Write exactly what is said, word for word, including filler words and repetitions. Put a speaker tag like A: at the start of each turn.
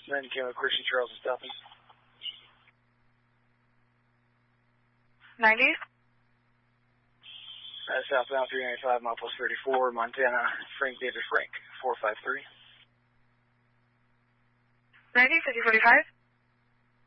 A: Then came with Christian Charles and Stuffing.
B: ninety?
A: Uh, southbound three ninety-five, mile plus thirty-four, Montana, Frank David Frank, four five three.
B: ninety, fifty forty-five.